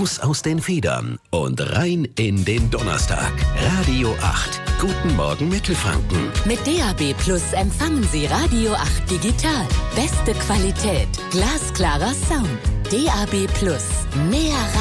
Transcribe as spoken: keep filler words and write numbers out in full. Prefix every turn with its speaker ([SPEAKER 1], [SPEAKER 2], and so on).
[SPEAKER 1] Raus aus den Federn und rein in den Donnerstag. Radio acht. Guten Morgen Mittelfranken.
[SPEAKER 2] Mit D A B Plus empfangen Sie Radio acht digital. Beste Qualität, glasklarer Sound. D A B Plus. Mehr